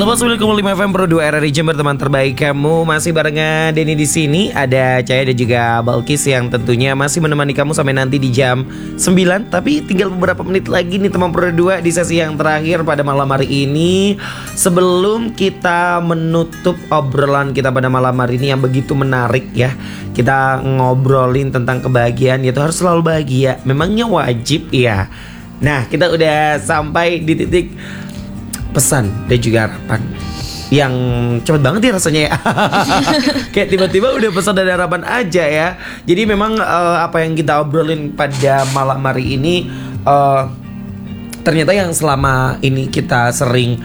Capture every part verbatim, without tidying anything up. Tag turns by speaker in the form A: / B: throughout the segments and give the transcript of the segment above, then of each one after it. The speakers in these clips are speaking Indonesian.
A: seratus sembilan koma lima F M Pro dua R R I Jember, teman terbaik kamu. Masih barengan Denny di sini. Ada Cahaya dan juga Balkis yang tentunya masih menemani kamu sampai nanti di jam sembilan. Tapi tinggal beberapa menit lagi nih teman Pro dua di sesi yang terakhir pada malam hari ini. Sebelum kita menutup obrolan kita pada malam hari ini yang begitu menarik ya, kita ngobrolin tentang kebahagiaan, yaitu harus selalu bahagia. Memangnya wajib ya? Nah, kita udah sampai di titik pesan dan juga harapan yang cepet banget ya rasanya ya. Kayak tiba-tiba udah pesan dan harapan aja ya. Jadi memang uh, apa yang kita obrolin pada malam hari ini uh, ternyata yang selama ini kita sering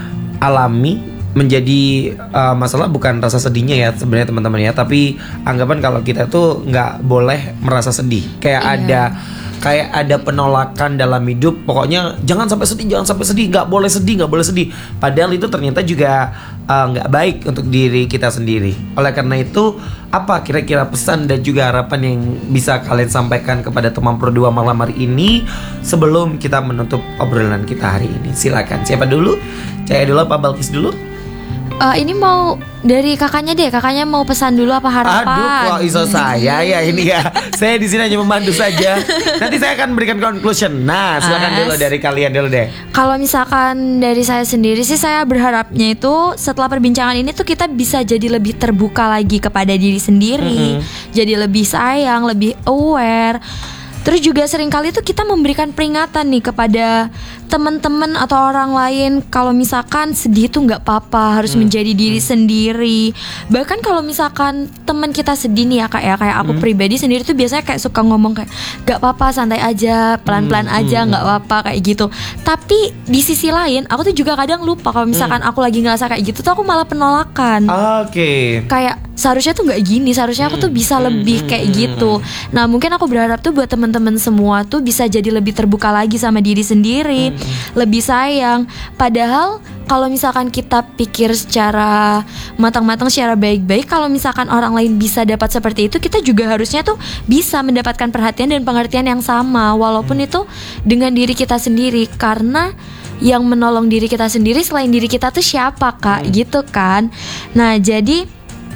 A: alami menjadi uh, masalah bukan rasa sedihnya ya sebenarnya teman-teman ya, tapi anggapan kalau kita tuh nggak boleh merasa sedih. Kayak iya. ada Kayak ada penolakan dalam hidup. Pokoknya jangan sampai sedih, jangan sampai sedih, nggak boleh sedih, nggak boleh sedih. Padahal itu ternyata juga uh, nggak baik untuk diri kita sendiri. Oleh karena itu, apa kira-kira pesan dan juga harapan yang bisa kalian sampaikan kepada teman Pro dua malam hari ini sebelum kita menutup obrolan kita hari ini? Silakan. Siapa dulu? Cahaya dulu apa Balkis dulu?
B: Uh, ini mau dari kakaknya deh. Kakaknya mau pesan dulu apa harapan?
A: Aduh, kok iso saya ya ini ya. Saya di sini hanya membantu saja. Nanti saya akan berikan conclusion. Nah, silakan As. dulu dari kalian dulu deh.
B: Kalau misalkan dari saya sendiri sih, saya berharapnya itu setelah perbincangan ini tuh kita bisa jadi lebih terbuka lagi kepada diri sendiri, mm-hmm. jadi lebih sayang, lebih aware. Terus juga seringkali tuh kita memberikan peringatan nih kepada teman-teman atau orang lain kalau misalkan sedih tuh nggak apa-apa, harus hmm. menjadi diri hmm. sendiri. Bahkan kalau misalkan teman kita sedih nih ya kak ya, kayak aku hmm. pribadi sendiri tuh biasanya kayak suka ngomong kayak nggak apa-apa, santai aja, pelan-pelan hmm. aja, nggak apa-apa kayak gitu. Tapi di sisi lain aku tuh juga kadang lupa kalau misalkan hmm. aku lagi ngerasa kayak gitu tuh aku malah penolakan.
A: Oke. Okay.
B: Kayak seharusnya tuh nggak gini, seharusnya aku tuh bisa hmm. lebih kayak gitu. Nah mungkin aku berharap tuh buat teman-teman semua tuh bisa jadi lebih terbuka lagi sama diri sendiri, hmm. lebih sayang. Padahal kalau misalkan kita pikir secara matang-matang, secara baik-baik, kalau misalkan orang lain bisa dapat seperti itu, kita juga harusnya tuh bisa mendapatkan perhatian dan pengertian yang sama, walaupun hmm. itu dengan diri kita sendiri. Karena yang menolong diri kita sendiri selain diri kita tuh siapa kak, hmm. gitu kan. Nah jadi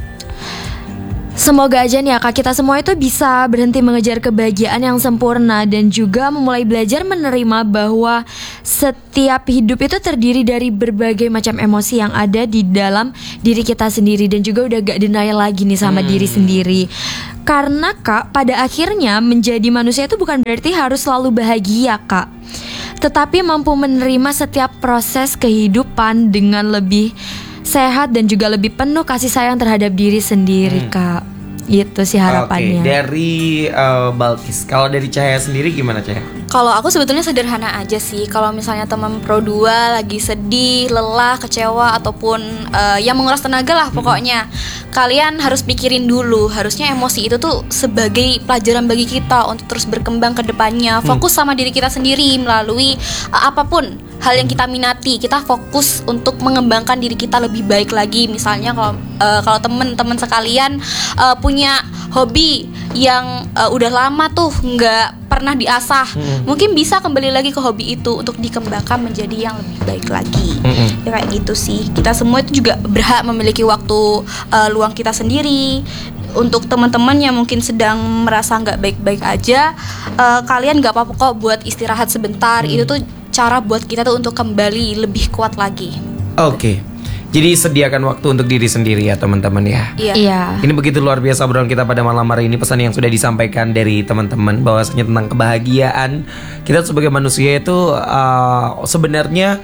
B: semoga aja nih ya kak, kita semua itu bisa berhenti mengejar kebahagiaan yang sempurna dan juga memulai belajar menerima bahwa setiap hidup itu terdiri dari berbagai macam emosi yang ada di dalam diri kita sendiri, dan juga udah gak denial lagi nih sama hmm. diri sendiri. Karena kak, pada akhirnya menjadi manusia itu bukan berarti harus selalu bahagia kak, tetapi mampu menerima setiap proses kehidupan dengan lebih sehat dan juga lebih penuh kasih sayang terhadap diri sendiri hmm. kak. Itu sih harapannya.
A: Oke, dari uh, Balkis. Kalau dari Cahaya sendiri gimana Cahaya?
C: Kalau aku sebetulnya sederhana aja sih. Kalau misalnya teman Pro dua lagi sedih, lelah, kecewa, ataupun uh, yang menguras tenaga lah pokoknya, hmm. kalian harus pikirin dulu. Harusnya emosi itu tuh sebagai pelajaran bagi kita untuk terus berkembang ke depannya. Fokus hmm. sama diri kita sendiri melalui uh, apapun hal yang kita minati. Kita fokus untuk mengembangkan diri kita lebih baik lagi. Misalnya kalau uh, kalau teman-teman sekalian uh, punya hobi yang uh, udah lama tuh nggak pernah diasah, hmm. mungkin bisa kembali lagi ke hobi itu untuk dikembangkan menjadi yang lebih baik lagi. hmm. Ya kayak gitu sih. Kita semua itu juga berhak memiliki waktu uh, luang kita sendiri. Untuk teman-teman yang mungkin sedang merasa nggak baik-baik aja, uh, kalian nggak apa-apa kok buat istirahat sebentar. hmm. Itu tuh cara buat kita tuh untuk kembali lebih kuat lagi.
A: Oke, okay. Jadi sediakan waktu untuk diri sendiri ya teman-teman ya.
B: Iya. Iya.
A: Ini begitu luar biasa obrolan kita pada malam hari ini. Pesan yang sudah disampaikan dari teman-teman bahwasanya tentang kebahagiaan. Kita sebagai manusia itu uh, sebenarnya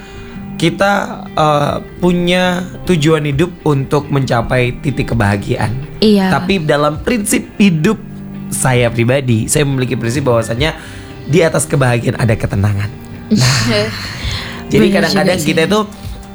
A: kita uh, punya tujuan hidup untuk mencapai titik kebahagiaan.
B: Iya.
A: Tapi dalam prinsip hidup saya pribadi, saya memiliki prinsip bahwasanya di atas kebahagiaan ada ketenangan. Nah, jadi kadang-kadang kita itu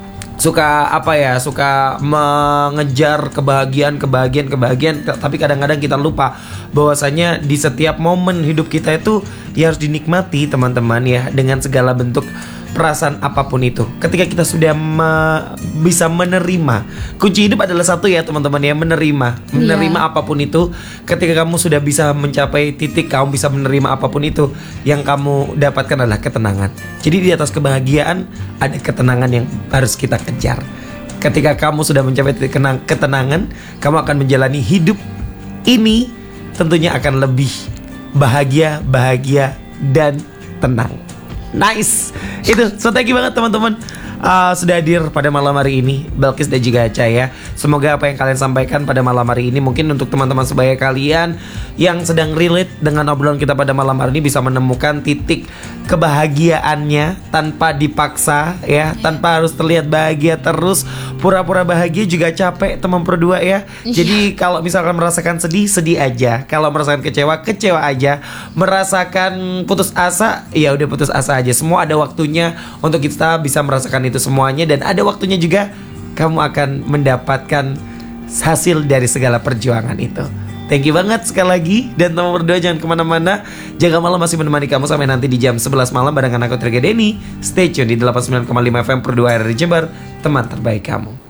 A: suka apa ya, suka mengejar kebahagiaan, kebahagiaan, kebahagiaan, tapi kadang-kadang kita lupa bahwasanya di setiap momen hidup kita itu ya harus dinikmati teman-teman ya, dengan segala bentuk perasaan apapun itu. Ketika kita sudah me- bisa menerima, kunci hidup adalah satu ya teman-teman ya, menerima, menerima yeah. apapun itu. Ketika kamu sudah bisa mencapai titik kamu bisa menerima apapun itu, yang kamu dapatkan adalah ketenangan. Jadi di atas kebahagiaan ada ketenangan yang harus kita kejar. Ketika kamu sudah mencapai titik kenang- ketenangan, kamu akan menjalani hidup ini tentunya akan lebih bahagia, bahagia dan tenang. Nice. Itu, so thank you banget teman-teman uh, sudah hadir pada malam hari ini, Balkis dan juga Caya. Semoga apa yang kalian sampaikan pada malam hari ini mungkin untuk teman-teman sebaya kalian yang sedang relate dengan obrolan kita pada malam hari ini bisa menemukan titik kebahagiaannya tanpa dipaksa ya, tanpa harus terlihat bahagia terus. Pura-pura bahagia juga capek teman berdua ya. Jadi kalau misalkan merasakan sedih, sedih aja. Kalau merasakan kecewa, kecewa aja. Merasakan putus asa, ya udah putus asa aja. Semua ada waktunya untuk kita bisa merasakan itu semuanya, dan ada waktunya juga kamu akan mendapatkan hasil dari segala perjuangan itu. Thank you banget sekali lagi. Dan teman berdua jangan kemana-mana. Jaga Malam masih menemani kamu sampai nanti di jam sebelas malam barengan aku Trega Denny. Stay tune di delapan puluh sembilan koma lima F M Perdua R R I Jember, teman terbaik kamu.